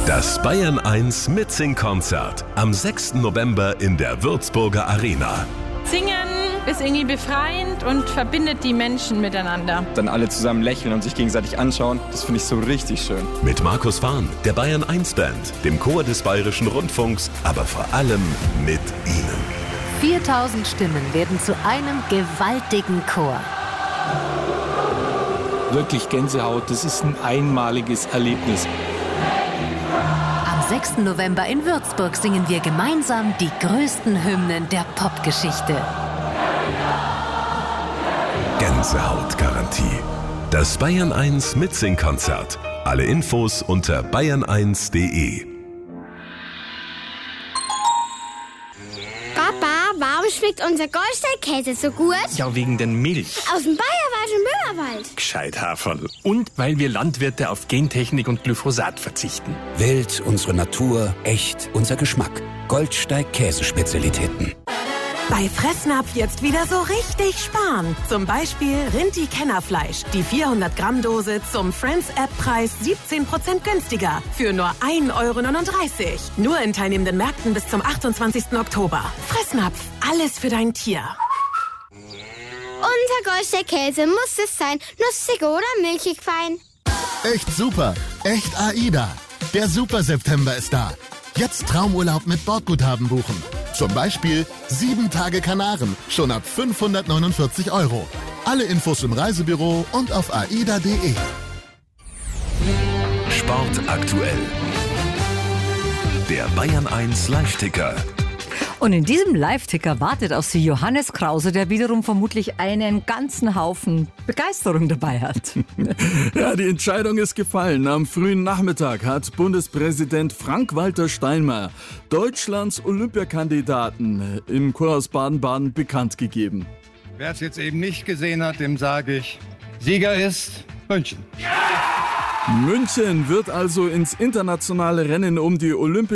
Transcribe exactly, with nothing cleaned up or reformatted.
Das Bayern eins Mitsing-Konzert am sechsten November in der Würzburger Arena. Singen ist irgendwie befreiend und verbindet die Menschen miteinander. Dann alle zusammen lächeln und sich gegenseitig anschauen, das finde ich so richtig schön. Mit Markus Fahn, der Bayern eins Band, dem Chor des Bayerischen Rundfunks, aber vor allem mit Ihnen. viertausend Stimmen werden zu einem gewaltigen Chor. Wirklich Gänsehaut, das ist ein einmaliges Erlebnis. Am sechsten November in Würzburg singen wir gemeinsam die größten Hymnen der Popgeschichte. Gänsehautgarantie. Das Bayern eins Mitsing-Konzert. Alle Infos unter bayern eins punkt de. Papa, warum schmeckt unser Goldstein-Käse so gut? Ja, wegen der Milch. Aus dem bayerischen Möhrwald. Gescheit, Haferl. Und weil wir Landwirte auf Gentechnik und Glyphosat verzichten. Wild, unsere Natur, echt, unser Geschmack. Goldsteig Käsespezialitäten. Bei Fressnapf jetzt wieder so richtig sparen. Zum Beispiel Rinti-Kennerfleisch. Die vierhundert Gramm Dose zum Friends-App-Preis siebzehn Prozent günstiger. Für nur ein Euro neununddreißig. Nur in teilnehmenden Märkten bis zum achtundzwanzigsten Oktober. Fressnapf. Alles für dein Tier. Unser Goldstein-Käse muss es sein. Nussig oder milchig fein. Echt super. Echt AIDA. Der Super September ist da. Jetzt Traumurlaub mit Bordguthaben buchen. Zum Beispiel sieben Tage Kanaren, schon ab fünfhundertneunundvierzig Euro. Alle Infos im Reisebüro und auf aida punkt de. Sport aktuell. Der Bayern eins Live-Ticker. Und in diesem Live-Ticker wartet auf Sie Johannes Krause, der wiederum vermutlich einen ganzen Haufen Begeisterung dabei hat. Ja, die Entscheidung ist gefallen. Am frühen Nachmittag hat Bundespräsident Frank-Walter Steinmeier Deutschlands Olympiakandidaten im Chor aus Baden-Baden bekannt gegeben. Wer es jetzt eben nicht gesehen hat, dem sage ich, Sieger ist München. München wird also ins internationale Rennen um die Olympische